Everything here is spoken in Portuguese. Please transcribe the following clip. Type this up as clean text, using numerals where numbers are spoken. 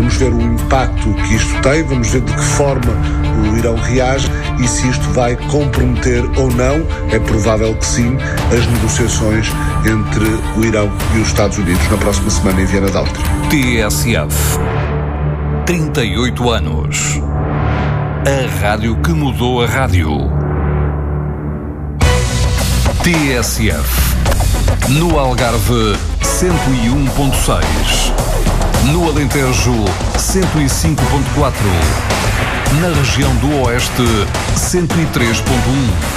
Vamos ver o impacto que isto tem, vamos ver de que forma o Irão reage e se isto vai comprometer ou não, é provável que sim, as negociações entre o Irão e os Estados Unidos na próxima semana em Viana do Áustria. TSF. 38 anos. A rádio que mudou a rádio. TSF. No Algarve, 101.6. No Alentejo, 105.4. Na região do Oeste, 103.1.